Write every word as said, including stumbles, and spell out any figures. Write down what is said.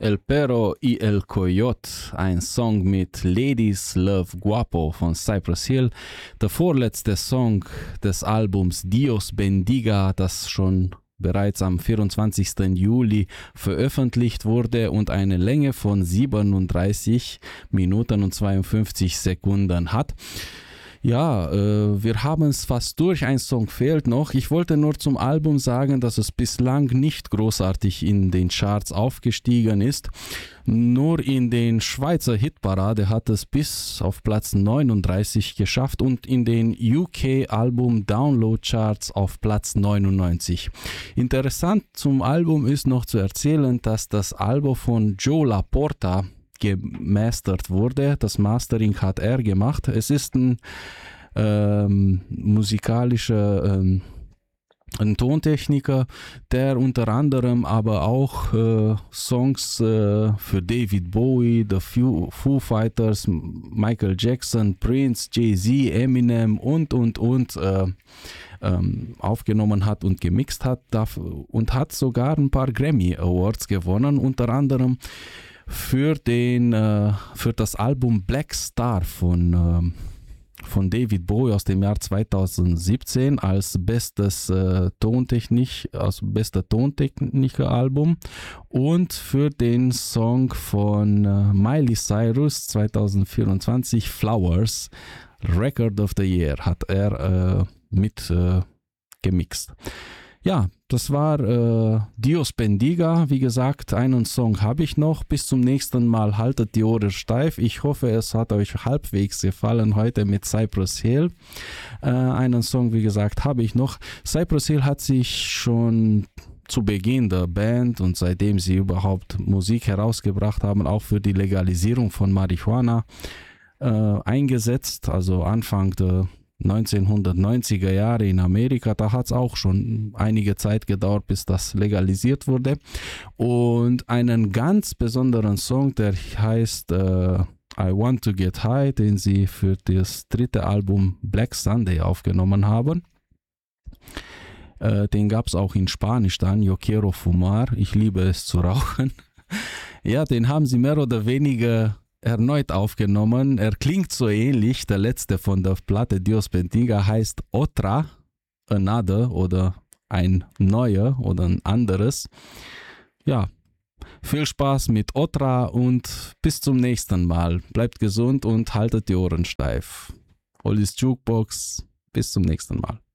El Perro y el Coyote, ein Song mit Ladies Love Guapo von Cypress Hill. Der vorletzte Song des Albums Dios Bendiga, das schon bereits am vierundzwanzigsten Juli veröffentlicht wurde und eine Länge von siebenunddreißig Minuten und zweiundfünfzig Sekunden hat. Ja, äh, wir haben es fast durch, ein Song fehlt noch. Ich wollte nur zum Album sagen, dass es bislang nicht großartig in den Charts aufgestiegen ist. Nur in den Schweizer Hitparade hat es bis auf Platz neununddreißig geschafft und in den U K Album Download Charts auf Platz neunundneunzig. Interessant zum Album ist noch zu erzählen, dass das Album von Joe LaPorta gemastert wurde. Das Mastering hat er gemacht. Es ist ein ähm, musikalischer ähm, ein Tontechniker, der unter anderem aber auch äh, Songs äh, für David Bowie, The Foo, Foo Fighters, Michael Jackson, Prince, Jay-Z, Eminem und und und äh, ähm, aufgenommen hat und gemixt hat und hat sogar ein paar Grammy Awards gewonnen, unter anderem für den äh, für das Album Black Star von äh, von David Bowie aus dem Jahr zweitausendsiebzehn als bestes äh, Tontechnik, als bester Tontechniker-Album und für den Song von äh, Miley Cyrus zweitausendvierundzwanzig Flowers Record of the Year hat er äh, mit äh, gemixt. Ja, das war äh, Dios Bendiga. Wie gesagt, einen Song habe ich noch. Bis zum nächsten Mal, haltet die Ohren steif. Ich hoffe, es hat euch halbwegs gefallen heute mit Cypress Hill. Äh, einen Song, wie gesagt, habe ich noch. Cypress Hill hat sich schon zu Beginn der Band und seitdem sie überhaupt Musik herausgebracht haben, auch für die Legalisierung von Marihuana äh, eingesetzt. Also Anfang der neunzehnhundertneunziger Jahre in Amerika, da hat es auch schon einige Zeit gedauert, bis das legalisiert wurde. Und einen ganz besonderen Song, der heißt äh, I Want to Get High, den sie für das dritte Album Black Sunday aufgenommen haben. Äh, den gab es auch in Spanisch dann, Yo Quiero Fumar, ich liebe es zu rauchen. Ja, den haben sie mehr oder weniger erneut aufgenommen. Er klingt so ähnlich. Der letzte von der Platte Dios Bendiga heißt Otra, Another oder ein neuer oder ein anderes. Ja, viel Spaß mit Otra und bis zum nächsten Mal. Bleibt gesund und haltet die Ohren steif. Ollis Jukebox, bis zum nächsten Mal.